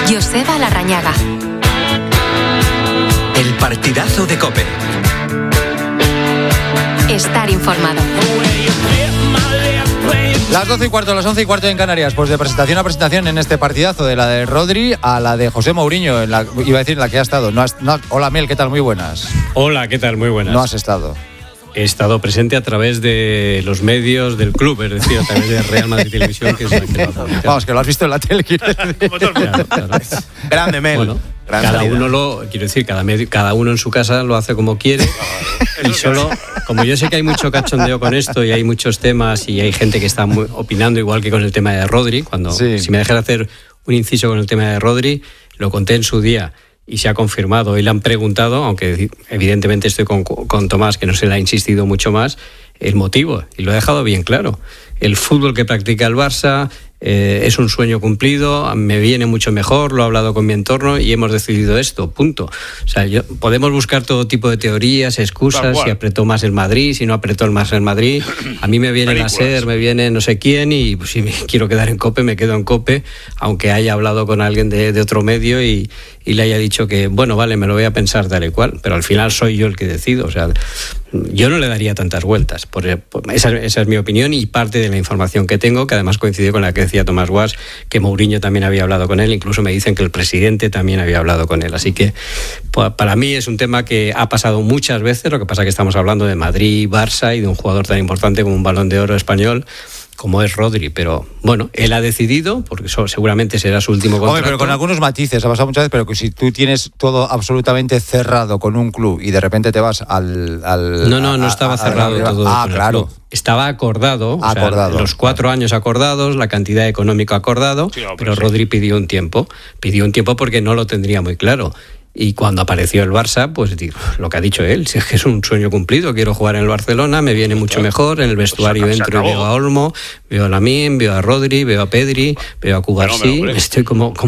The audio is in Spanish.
Joseba Larrañaga. El partidazo de COPE. Estar informado. Las 12:15, las 11:15 en Canarias. Pues de presentación a presentación en este partidazo, de la de Rodri a la de José Mourinho, iba a decir en la que ha estado. Hola, Mel, ¿qué tal? Muy buenas. Hola, ¿qué tal? Muy buenas. No has estado. He estado presente a través de los medios del club, es decir, a través de Real Madrid Televisión, que es la que lo ha publicado. Vamos, que lo has visto en la tele, quiero decir. Claro. Grande, Mel. Bueno, grande cada uno en su casa lo hace como quiere. Y solo, como yo sé que hay mucho cachondeo con esto y hay muchos temas y hay gente que está opinando igual que con el tema de Rodri, si me dejas hacer un inciso con el tema de Rodri, lo conté en su día. Y se ha confirmado, hoy le han preguntado, aunque evidentemente estoy con Tomás, que no se le ha insistido mucho más, el motivo, y lo ha dejado bien claro. El fútbol que practica el Barça es un sueño cumplido, me viene mucho mejor, lo he hablado con mi entorno y hemos decidido esto, punto. O sea, podemos buscar todo tipo de teorías, excusas, si apretó más el Madrid, si no apretó más el Madrid. A mí me viene la SER, me viene no sé quién, y pues, si me quiero quedar en COPE, me quedo en COPE, aunque haya hablado con alguien de otro medio y le haya dicho que, bueno, vale, me lo voy a pensar tal y cual, pero al final soy yo el que decido. O sea, yo no le daría tantas vueltas. Esa es mi opinión y parte de la información que tengo, que además coincide con la que decía Tomás Guas, que Mourinho también había hablado con él, incluso me dicen que el presidente también había hablado con él. Así que para mí es un tema que ha pasado muchas veces, lo que pasa es que estamos hablando de Madrid, Barça y de un jugador tan importante como un Balón de Oro español, como es Rodri, pero bueno, él ha decidido, porque eso seguramente será su último contrato. Hombre, pero con algunos matices, ha pasado muchas veces, pero que si tú tienes todo absolutamente cerrado con un club y de repente te vas al No estaba cerrado todo. Claro. Club. Estaba acordado. O sea, los 4 años acordados, la cantidad económica acordado, pero Rodri pidió un tiempo porque no lo tendría muy claro. Y cuando apareció el Barça, pues lo que ha dicho él, si es que es un sueño cumplido, quiero jugar en el Barcelona, me viene mucho mejor, en el vestuario entro y veo a Olmo, veo a Lamine, veo a Rodri, veo a Pedri, veo a Cubarsí, estoy como